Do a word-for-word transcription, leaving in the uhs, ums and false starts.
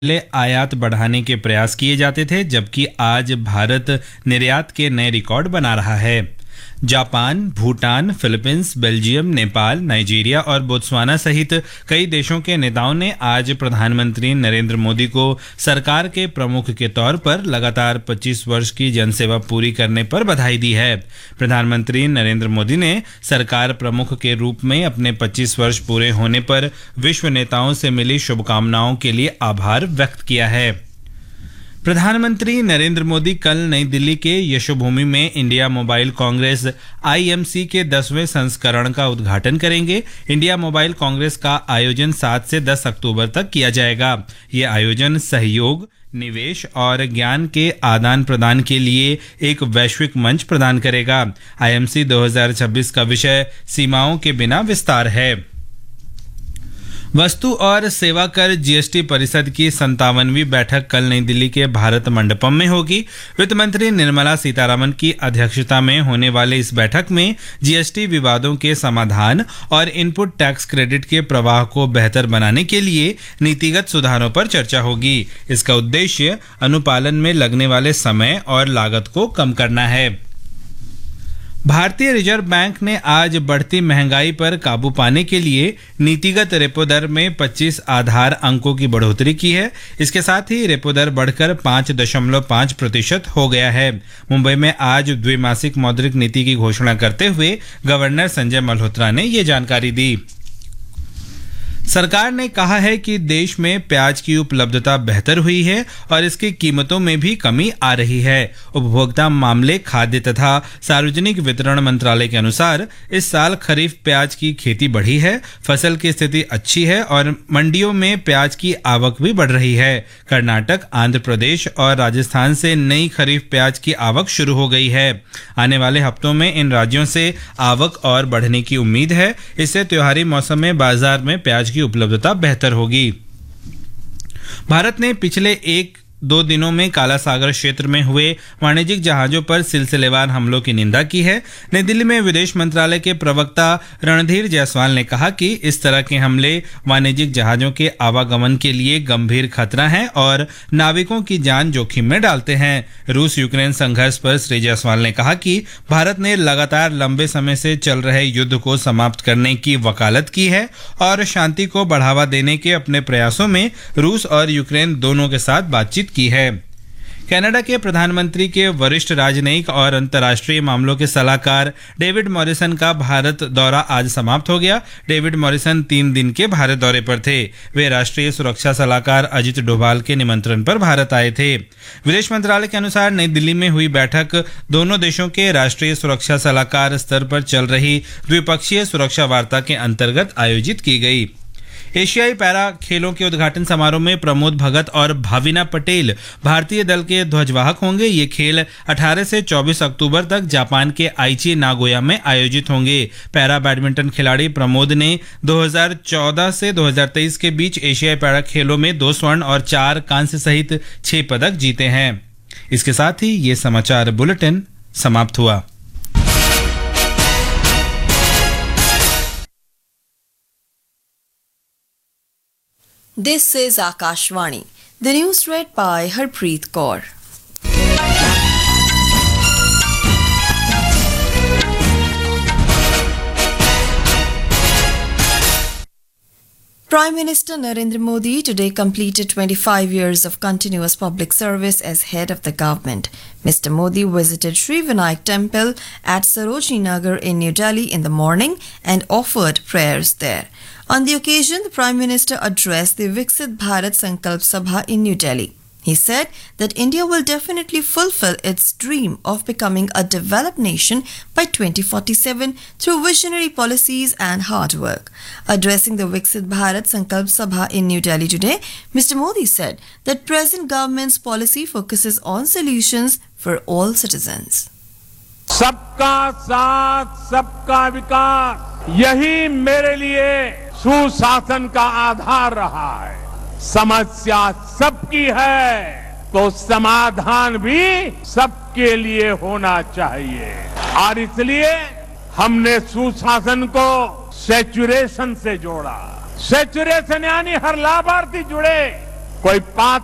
पहले आयात बढ़ाने के प्रयास किए जाते थे, जबकि आज भारत निर्यात के नए रिकॉर्ड बना रहा है। Japan, Bhutan, Philippines, Belgium, Nepal, Nigeria और बोत्सवाना सहित कई देशों के नेताओं ने आज प्रधानमंत्री नरेंद्र मोदी को सरकार के प्रमुख के तौर पर लगातार पच्चीस वर्ष की जनसेवा पूरी करने पर बधाई दी है। प्रधानमंत्री नरेंद्र मोदी ने सरकार प्रमुख के रूप में अपने पच्चीस वर्ष पूरे होने पर विश्व नेताओं से मिली शुभकामनाओं के लिए आभार व्यक्त किया है। प्रधानमंत्री नरेंद्र मोदी कल नई दिल्ली के यशोभूमि में India mobile Congress I M C के दसवें संस्करण का उद्घाटन करेंगे। इंडिया मोबाइल कांग्रेस का आयोजन सात से दस अक्टूबर तक किया जाएगा। ये आयोजन सहयोग, निवेश और ज्ञान के आदान प्रदान के लिए एक वैश्विक मंच प्रदान करेगा। आई एम सी दो हज़ार छब्बीस का विषय सीमाओं के बिना विस्तार है। वस्तु और सेवा कर जी एस टी परिषद की संतावनवीं बैठक कल नई दिल्ली के भारत मंडपम में होगी। वित्त मंत्री निर्मला सीतारमण की अध्यक्षता में होने वाले इस बैठक में जी एस टी विवादों के समाधान और इनपुट टैक्स क्रेडिट के प्रवाह को बेहतर बनाने के लिए नीतिगत सुधारों पर चर्चा होगी। इसका उद्देश्य अनुपालन में लगने वाले समय और लागत को कम करना है। भारतीय रिजर्व बैंक ने आज बढ़ती महंगाई पर काबू पाने के लिए नीतिगत रेपो दर में पच्चीस आधार अंकों की बढ़ोतरी की है। इसके साथ ही रेपो दर बढ़कर पाँच दशमलव पाँच प्रतिशत हो गया है। मुंबई में आज द्विमासिक मौद्रिक नीति की घोषणा करते हुए गवर्नर संजय मल्होत्रा ने ये जानकारी दी। सरकार ने कहा है कि देश में प्याज की उपलब्धता बेहतर हुई है और इसकी कीमतों में भी कमी आ रही है। उपभोक्ता मामले, खाद्य तथा सार्वजनिक वितरण मंत्रालय के अनुसार इस साल खरीफ प्याज की खेती बढ़ी है, फसल की स्थिति अच्छी है और मंडियों में प्याज की आवक भी बढ़ रही है। कर्नाटक, आंध्र प्रदेश और राजस्थान से नई खरीफ प्याज की आवक शुरू हो गई है। आने वाले हफ्तों में इन राज्यों से आवक और बढ़ने की उम्मीद है। इससे त्योहारी मौसम में बाजार में प्याज की उपलब्धता बेहतर होगी। भारत ने पिछले एक दो दिनों में काला सागर क्षेत्र में हुए वाणिज्यिक जहाजों पर सिलसिलेवार हमलों की निंदा की है। नई दिल्ली में विदेश मंत्रालय के प्रवक्ता रणधीर जायसवाल ने कहा कि इस तरह के हमले वाणिज्यिक जहाजों के आवागमन के लिए गंभीर खतरा है और नाविकों की जान जोखिम में डालते हैं। रूस यूक्रेन संघर्ष पर श्री जायसवाल ने कहा कि भारत ने लगातार लंबे समय से चल रहे युद्ध को समाप्त करने की वकालत की है और शांति को बढ़ावा देने के अपने प्रयासों में रूस और यूक्रेन दोनों के साथ बातचीत की है। कनाडा के प्रधानमंत्री के वरिष्ठ राजनयिक और अंतर्राष्ट्रीय मामलों के सलाहकार डेविड मॉरिसन का भारत दौरा आज समाप्त हो गया। डेविड मॉरिसन तीन दिन के भारत दौरे पर थे। वे राष्ट्रीय सुरक्षा सलाहकार अजित डोभाल के निमंत्रण पर भारत आए थे। विदेश मंत्रालय के अनुसार नई दिल्ली में हुई बैठक दोनों देशों के राष्ट्रीय सुरक्षा सलाहकार स्तर पर चल रही द्विपक्षीय सुरक्षा वार्ता के अंतर्गत आयोजित की गई। एशियाई पैरा खेलों के उद्घाटन समारोह में प्रमोद भगत और भाविना पटेल भारतीय दल के ध्वजवाहक होंगे। ये खेल अठारह से चौबीस अक्टूबर तक जापान के आइची नागोया में आयोजित होंगे। पैरा बैडमिंटन खिलाड़ी प्रमोद ने दो हज़ार चौदह से दो हज़ार तेईस के बीच एशियाई पैरा खेलों में दो स्वर्ण और चार कांस्य सहित छह पदक जीते हैं। इसके साथ ही ये समाचार बुलेटिन समाप्त हुआ। This is Akashvani. The news read by Harpreet Kaur. Prime Minister Narendra Modi today completed twenty-five years of continuous public service as head of the government. Mister Modi visited Sri Vinayak Temple at Sarojini Nagar in New Delhi in the morning and offered prayers there. On the occasion, the Prime Minister addressed the Viksit Bharat Sankalp Sabha in New Delhi. He said that India will definitely fulfill its dream of becoming a developed nation by twenty forty-seven through visionary policies and hard work. Addressing the Viksit Bharat Sankalp Sabha in New Delhi today, Mister Modi said that present government's policy focuses on solutions for all citizens. सबका साथ, सबका विकास, यही मेरे लिए सुशासन का आधार रहा है। समस्या सबकी है तो समाधान भी सबके लिए होना चाहिए और इसलिए हमने सुशासन को सैचुरेशन से जोड़ा। सैचुरेशन यानी हर लाभार्थी जुड़े, कोई पात्र